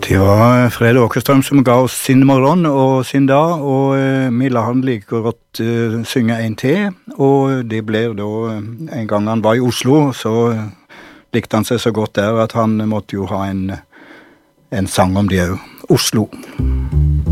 Det var Fred Åkerstrøm som ga oss sin morgen og sin dag, og vi la han like godt synge en til, og det ble da, en gang han var i Oslo, så likte han seg så godt der at han måtte jo ha en sang om det også. Oslo.